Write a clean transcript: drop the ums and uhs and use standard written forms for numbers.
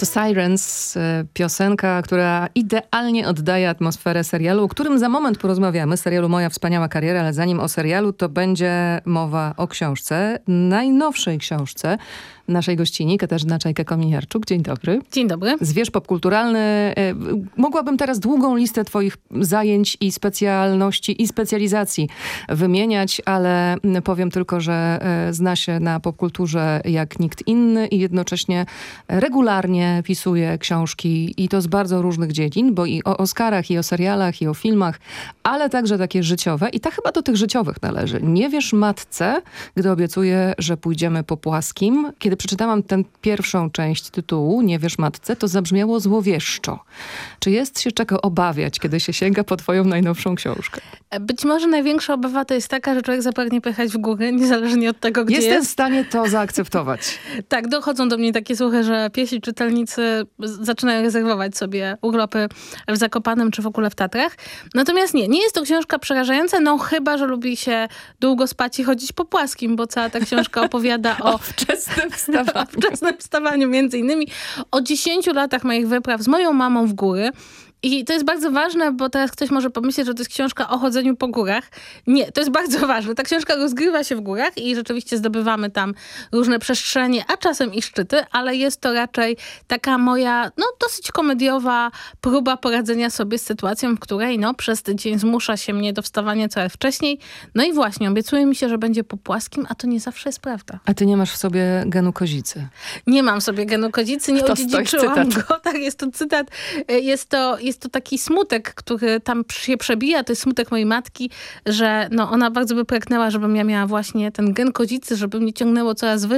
To Sirens, piosenka, która idealnie oddaje atmosferę serialu, o którym za moment porozmawiamy. Serialu Moja wspaniała kariera, ale zanim o serialu, to będzie mowa o książce, najnowszej książce naszej gościni, Katarzyna Czajka-Kominiarczuk. Dzień dobry. Dzień dobry. Zwierz popkulturalny. Mogłabym teraz długą listę twoich zajęć i specjalności i specjalizacji wymieniać, ale powiem tylko, że zna się na popkulturze jak nikt inny i jednocześnie regularnie pisuje książki i to z bardzo różnych dziedzin, bo i o Oscarach, i o serialach, i o filmach, ale także takie życiowe i ta chyba do tych życiowych należy. Nie wierz matce, gdy obiecuje, że pójdziemy po płaskim. Kiedy przeczytałam tę pierwszą część tytułu, Nie wierz matce, to zabrzmiało złowieszczo. Czy jest się czego obawiać, kiedy się sięga po twoją najnowszą książkę? Być może największa obawa to jest taka, że człowiek zapragnie pojechać w górę, niezależnie od tego, gdzie jest. Jestem w stanie to zaakceptować. Tak, dochodzą do mnie takie słuchy, że piesi czytelnicy zaczynają rezerwować sobie urlopy w Zakopanem czy w ogóle w Tatrach. Natomiast nie jest to książka przerażająca, no chyba, że lubi się długo spać i chodzić po płaskim, bo cała ta książka opowiada o wczesnym wstawaniu, między innymi o 10 latach moich wypraw z moją mamą w góry. I to jest bardzo ważne, bo teraz ktoś może pomyśleć, że to jest książka o chodzeniu po górach. Nie, to jest bardzo ważne. Ta książka rozgrywa się w górach i rzeczywiście zdobywamy tam różne przestrzenie, a czasem i szczyty, ale jest to raczej taka moja, dosyć komediowa próba poradzenia sobie z sytuacją, w której, przez tydzień zmusza się mnie do wstawania coraz wcześniej. No i właśnie, obiecuje mi się, że będzie po płaskim, a to nie zawsze jest prawda. A ty nie masz w sobie genu kozicy? Nie mam w sobie genu kozicy, nie odziedziczyłam go. Tak, jest to cytat. Jest to taki smutek, który tam się przebija, to jest smutek mojej matki, że ona bardzo by pragnęła, żebym ja miała właśnie ten gen kozicy, żeby mnie ciągnęło coraz wyżej.